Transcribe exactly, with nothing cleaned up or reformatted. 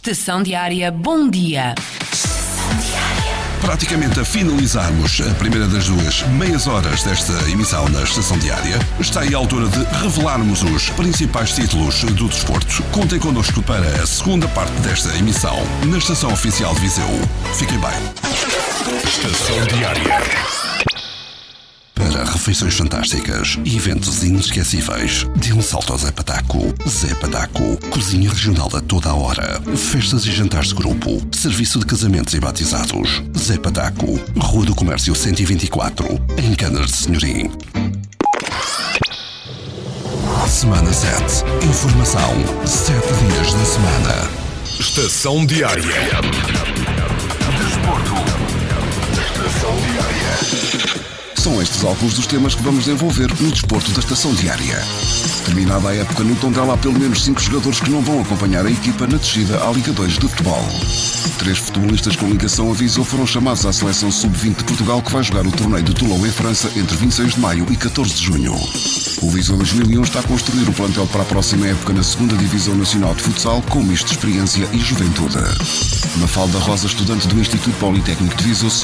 Estação Diária, bom dia. Praticamente a finalizarmos a primeira das duas meias horas desta emissão na Estação Diária, está aí a altura de revelarmos os principais títulos do desporto. Contem connosco para a segunda parte desta emissão na Estação Oficial de Viseu. Fiquem bem. Estação Diária. Para refeições fantásticas e eventos inesquecíveis, dê um salto ao Zé Pataco. Zé Pataco, cozinha regional a toda a hora. Festas e jantares de grupo, serviço de casamentos e batizados. Zé Pataco, Rua do Comércio cento e vinte e quatro, em Canas de Senhorim. Semana sete. Informação. Sete dias da semana. Estação Diária. Desporto. Estação Diária. São estes alguns dos temas que vamos desenvolver no desporto da Estação Diária. Terminada a época no Tondela, há pelo menos cinco jogadores que não vão acompanhar a equipa na descida à Liga dois de futebol. Três futebolistas com ligação a Viseu foram chamados à seleção sub vinte de Portugal, que vai jogar o torneio de Toulon em França entre vinte e seis de maio e catorze de junho. O Viseu dois mil e um está a construir o plantel para a próxima época na segunda Divisão Nacional de Futsal, com misto de experiência e juventude. Mafalda Rosa, estudante do Instituto Politécnico de Viseu,